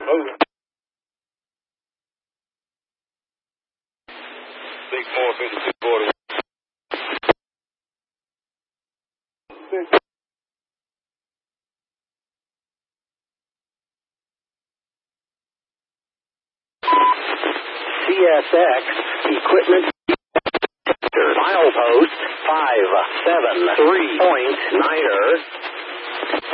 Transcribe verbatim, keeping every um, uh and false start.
Moving. Big four fifty-two forty. C S X Equipment Milepost five seven three point niner.